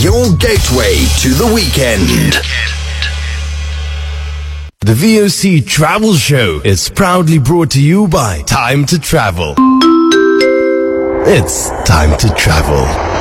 your gateway to the weekend. The VOC Travel Show is proudly brought to you by Time to Travel. It's time to travel.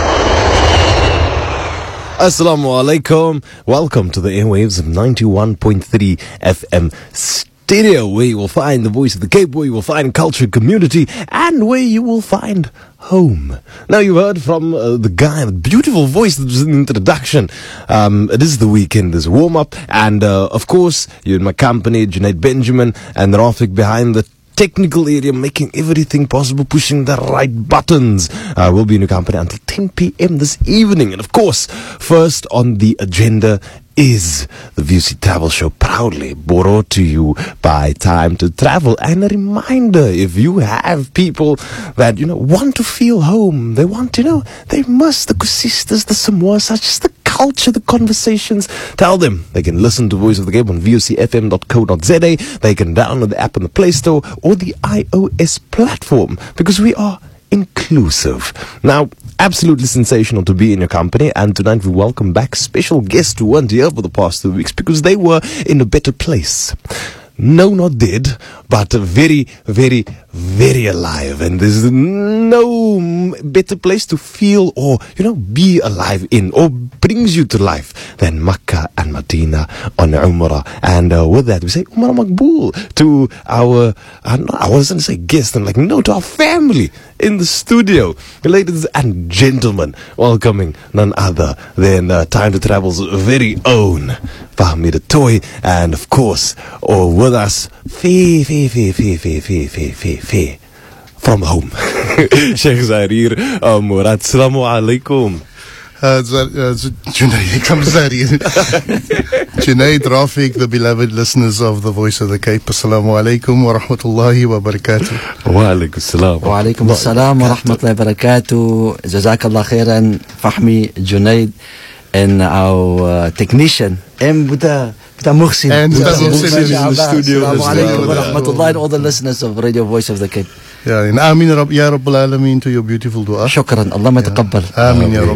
Assalamu alaikum. Welcome to the airwaves of 91.3 FM Stereo, where you will find the voice of the Cape, where you will find culture and community, and where you will find home. Now, you heard from the guy, the beautiful voice that was in the introduction. It is the weekend, there's a warm-up, and of course, you're in my company, Junaid Benjamin, and Rafik behind the technical area, making everything possible, pushing the right buttons. We'll be in your company until 10 p.m. this evening. And of course, first on the agenda is the VOC Travel Show, proudly brought to you by Time to Travel. And a reminder, if you have people that, want to feel home, they want, they miss the kusistas, the samosas, just the culture, the conversations, tell them they can listen to Voice of the Cape on vocfm.co.za. They can download the app on the Play Store or the iOS platform, because we are inclusive. Now, absolutely sensational to be in your company, and tonight we welcome back special guests who weren't here for the past 2 weeks because they were in a better place. No, not dead, but very, very, very alive. And there's no better place to feel or, be alive in, or brings you to life than Makkah and Medina on Umrah. And with that, we say Umrah Maqbool to our, I wasn't say guest, to our family in the studio. Ladies and gentlemen, welcoming none other than Time to Travel's very own Fahmi the Toy, and of course, with us, from home, Sheikh Zarir Murad. Assalamu alaikum. Junaid, Rafik, the beloved listeners of the Voice of the Cape, Assalamu alaikum wa rahmatullahi wa barakatuh. Wa alaikum assalam. Wa alaikum assalam wa rahmatullahi wa barakatuh. Jazakallah khairan, Fahmi, Junaid, and our technician, Buta Muhsin. And Buta Muhsin in the studio. Assalamu alaikum wa rahmatullahi, and all the listeners of Radio Voice of the Cape. Yeah, and Amin Ya Rabbal Alameen to your beautiful dua. Shukran, Allah ma taqabbal. Amin Ya